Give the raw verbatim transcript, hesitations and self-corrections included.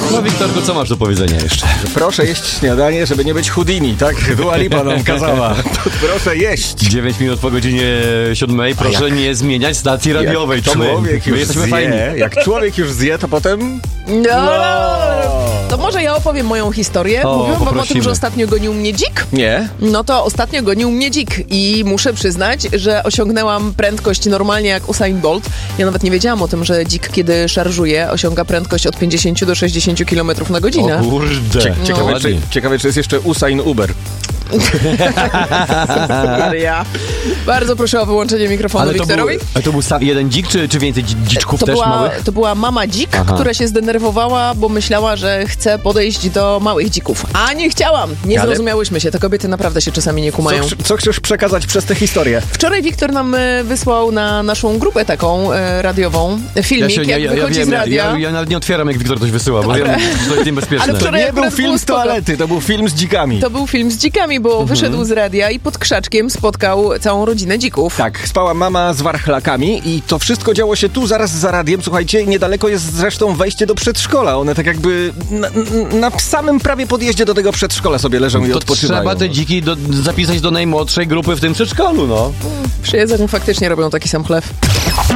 No Wiktorku, co masz do powiedzenia jeszcze? Proszę jeść śniadanie, żeby nie być Houdini, tak? Dua Lipa nam kazała. Proszę jeść. dziewięć minut po godzinie siódmej. Proszę nie zmieniać stacji radiowej. Jak To my. człowiek My już jesteśmy zje, fajni. jak człowiek już zje, to potem... No. To może ja opowiem moją historię. O, Mówiłam wam o tym, poprosimy. że ostatnio gonił mnie dzik. Nie. No to ostatnio gonił mnie dzik i muszę przyznać, że osiągnęłam prędkość normalnie jak Usain Bolt. Ja nawet nie wiedziałam o tym, że dzik, kiedy szarżuje, osiąga prędkość od pięćdziesiąt do sześćdziesięciu kilometrów na godzinę. O kurde. Cie- ciekawe, No. czy, ciekawe, czy jest jeszcze Usain Uber. Maria. Bardzo proszę o wyłączenie mikrofonu Ale to był, Wiktorowi. ale to był sam jeden dzik, czy, czy więcej dzi- dziczków To też była, małych? to była mama dzik, Aha. która się zdenerwowała, bo myślała, że chce podejść do małych dzików. A nie chciałam. Nie Ale- zrozumiałyśmy się. Te kobiety naprawdę się czasami nie Co, kumają. ch- co chcesz przekazać przez tę historię? Wczoraj Wiktor nam e, wysłał na naszą grupę taką e, radiową filmik, jak wychodzi wiem, z ja, radia. ja, ja nawet nie otwieram, jak Wiktor coś wysyła, bo wiem, że to jest niebezpieczne. Ale To wczoraj nie był akurat film było z spoko. toalety, to był film z dzikami. To był film z dzikami, bo Mhm. wyszedł z radia i pod krzaczkiem spotkał całą rodzinę dzików. Tak, spała mama z warchlakami i to wszystko działo się tu, zaraz za radiem. Słuchajcie, niedaleko jest zresztą wejście do przedszkola. One tak jakby na, na samym prawie podjeździe do tego przedszkola sobie leżą i To odpoczywają. trzeba te dziki do, zapisać do najmłodszej grupy w tym przedszkolu, no. Przy jedzeniu faktycznie robią taki sam chleb.